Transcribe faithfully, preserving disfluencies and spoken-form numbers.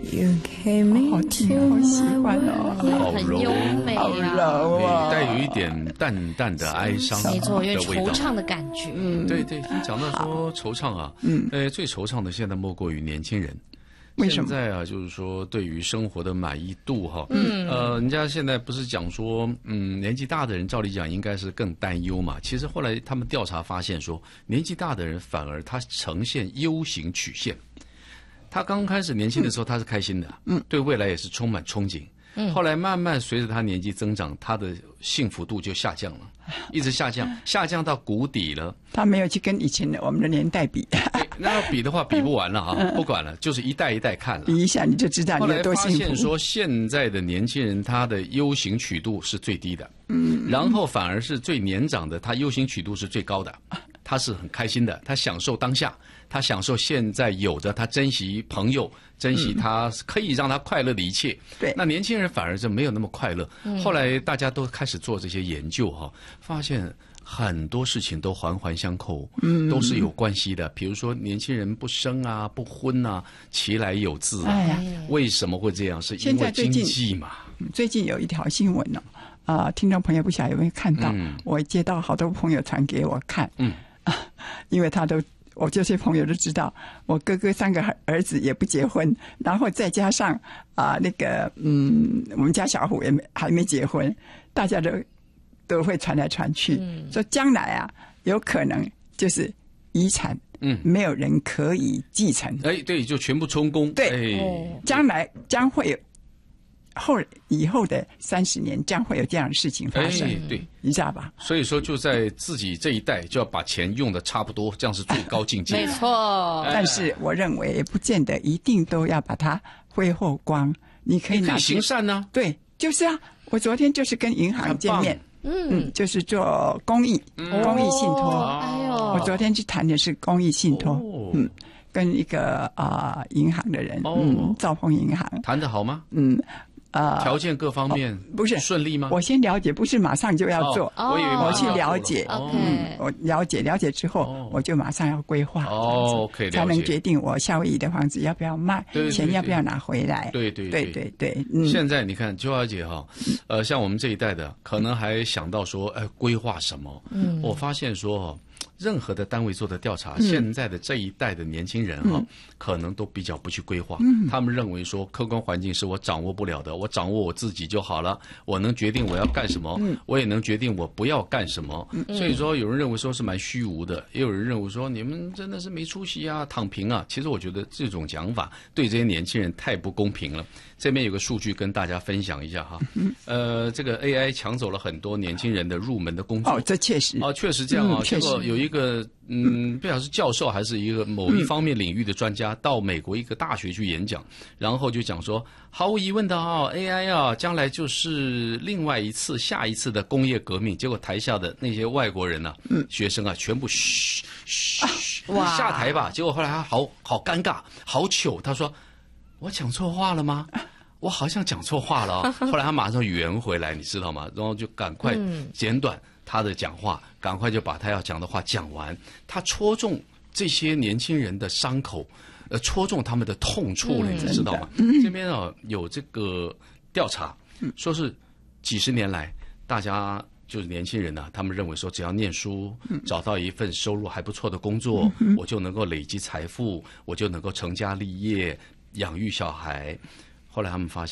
好好听，好喜欢哦， 很优美好啊， 柔啊， 带有一点淡淡的哀伤的味道， 没错，有点惆怅的感觉。 嗯，对对，你讲到说惆怅啊，嗯，呃，最惆怅的现在莫过于年轻人。 为什么？ 现在啊，就是说对于生活的满意度哈，嗯，呃，人家现在不是讲说，嗯，年纪大的人照理讲应该是更担忧嘛。其实后来他们调查发现说，年纪大的人反而他呈现忧型曲线。他刚开始年轻的时候他是开心的，嗯，对未来也是充满憧憬。嗯，后来慢慢随着他年纪增长，他的幸福度就下降了，一直下降，下降到谷底了。 他没有去跟以前的我们的年代比， 那要比的话比不完了啊！不管了，就是一代一代看了， 比一下你就知道你有多幸福。 后来发现说，现在的年轻人他的忧型曲度是最低的，嗯，然后反而是最年长的，他忧型曲度是最高的，他是很开心的，他享受当下。他享受现在有的，他珍惜朋友，珍惜他可以让他快乐的一切。 对， 那年轻人反而就没有那么快乐。嗯、后来大家都开始做这些研究哈，发现很多事情都环环相扣，嗯，都是有关系的。比如说年轻人不生啊、不婚啊，其来有自啊。哎呀，为什么会这样？是因为经济嘛。 最近有一条新闻呢、哦，啊、呃，听众朋友不晓得有没有看到？嗯、我接到好多朋友传给我看，嗯，啊，因为他都。我这些朋友都知道，我哥哥三个儿子也不结婚，然后再加上啊、呃、那个嗯，我们家小虎也没还没结婚，大家都都会传来传去，嗯、说将来啊有可能就是遗产，嗯，没有人可以继承， 哎，对，就全部充公， 对，哎、将来将会有。后以后的三十年将会有这样的事情发生， 哎、对， 你知道吧？ 所以说就在自己这一代就要把钱用的差不多，这样是最高境界。 没错， 哎、但是我认为不见得一定都要把它挥霍光，你可以拿可以行善呢、啊。 对，就是啊，我昨天就是跟银行见面，嗯嗯，就是做公益，嗯、公益信托。哎呦，我昨天去谈的是公益信托，哦、嗯。跟一个啊、呃、银行的人，哦、嗯，兆丰银行谈得好吗？ 嗯，呃， 条件各方面、哦、 不是顺利吗？ 我先了解，不是马上就要做， 哦、我以为我去了解， 哦、 嗯，我了解了解之后，哦、我就马上要规划， 哦，可以才能决定我夏威夷的房子要不要卖，对对对对钱要不要拿回来。 对对对对对对。嗯、 现在你看邱小姐哈，呃，像我们这一代的，可能还想到说，哎，规划什么？嗯，我发现说。任何的单位做的调查，嗯、现在的这一代的年轻人哈、嗯，可能都比较不去规划。嗯、他们认为说，客观环境是我掌握不了的，我掌握我自己就好了。我能决定我要干什么，嗯、我也能决定我不要干什么。嗯、所以说，有人认为说是蛮虚无的，也有人认为说你们真的是没出息啊，躺平啊。其实我觉得这种讲法对这些年轻人太不公平了。这边有个数据跟大家分享一下哈，嗯、呃，这个 A I 抢走了很多年轻人的入门的工作。 哦，这确实哦，确实这样啊。结果有一个嗯，不晓得是教授还是一个某一方面领域的专家，到美国一个大学去演讲，然后就讲说，毫无疑问的啊 ，A I 啊，将来就是另外一次、下一次的工业革命。结果台下的那些外国人呢、啊，嗯、学生啊，全部嘘嘘哇下台吧。结果后来他好好尴尬，好糗，他说。我讲错话了吗？我好像讲错话了、哦。后来他马上圆回来，你知道吗？然后就赶快简短他的讲话，赶快就把他要讲的话讲完。他戳中这些年轻人的伤口，呃，戳中他们的痛处了，你知道吗？嗯、这边啊有这个调查，说是几十年来大家。就是年轻人呢、啊，他们认为说，只要念书，找到一份收入还不错的工作，嗯、我就能够累积财富，我就能够成家立业，养育小孩。后来他们发现。